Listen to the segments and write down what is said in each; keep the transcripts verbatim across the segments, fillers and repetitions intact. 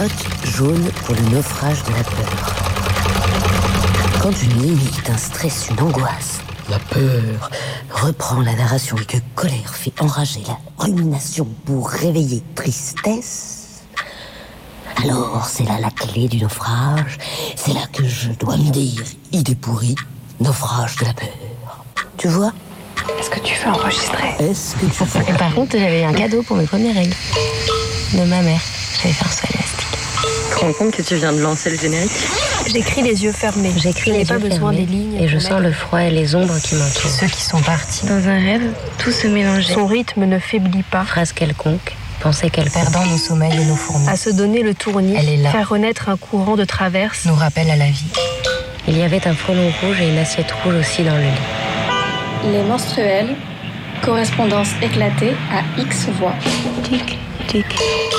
note jaune pour le naufrage de la peur. Quand une limite, un stress, une angoisse, la peur reprend la narration et que colère fait enrager la rumination pour réveiller tristesse, alors c'est là la clé du naufrage. C'est là que je dois me dire, idée pourrie, naufrage de la peur. Tu vois ? Est-ce que tu veux enregistrer ? Est-ce que tu veux... Et par contre, j'avais un cadeau pour mes premières règles. De ma mère. J'allais faire ça élastique. Tu te rends compte que tu viens de lancer le générique ? J'écris les yeux fermés. J'écris les pas yeux besoin fermés. des lignes. Et je sens le froid et les ombres qui m'entourent. Ceux qui sont partis. Dans un rêve, tout se mélangeait. Son rythme ne faiblit pas. Phrase quelconque, pensée quelconque. Perdant nos sommeils et nos fourmis. À se donner le tournis. Elle est là. Faire renaître un courant de traverse. Nous rappelle à la vie. Il y avait un frelon rouge et une assiette rouge aussi dans le lit. Les menstruels, correspondance éclatée à X voix. Tic, tic. Taisez-vous !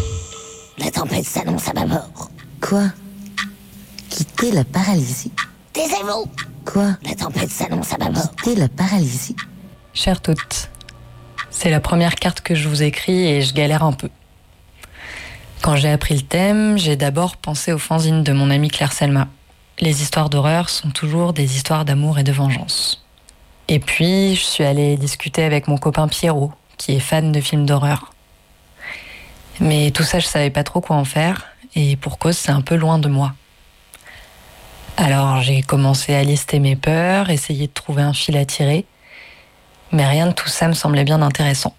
La tempête s'annonce à ma mort. Quoi ? Quitter la paralysie ? Taisez-vous ! Quoi ? La tempête s'annonce à ma mort. Quitter la paralysie ? Chères toutes, c'est la première carte que je vous écris et je galère un peu. Quand j'ai appris le thème, j'ai d'abord pensé au fanzine de mon amie Claire Selma. Les histoires d'horreur sont toujours des histoires d'amour et de vengeance. Et puis, je suis allée discuter avec mon copain Pierrot, qui est fan de films d'horreur. Mais tout ça, je savais pas trop quoi en faire, et pour cause, c'est un peu loin de moi. Alors, j'ai commencé à lister mes peurs, essayer de trouver un fil à tirer, mais rien de tout ça me semblait bien intéressant.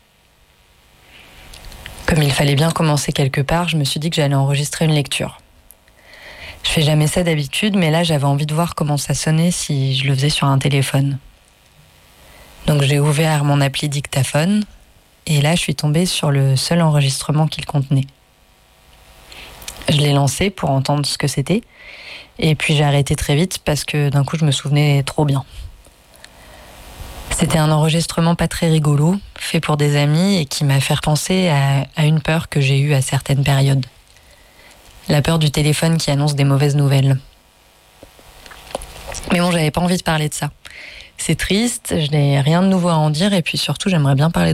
Comme il fallait bien commencer quelque part, je me suis dit que j'allais enregistrer une lecture. Je fais jamais ça d'habitude, mais là, j'avais envie de voir comment ça sonnait si je le faisais sur un téléphone. Donc j'ai ouvert mon appli dictaphone et là je suis tombée sur le seul enregistrement qu'il contenait. Je l'ai lancé pour entendre ce que c'était et puis j'ai arrêté très vite parce que d'un coup je me souvenais trop bien. C'était un enregistrement pas très rigolo, fait pour des amis et qui m'a fait repenser à, à une peur que j'ai eue à certaines périodes. La peur du téléphone qui annonce des mauvaises nouvelles. Mais bon, j'avais pas envie de parler de ça. C'est triste, je n'ai rien de nouveau à en dire et puis surtout j'aimerais bien parler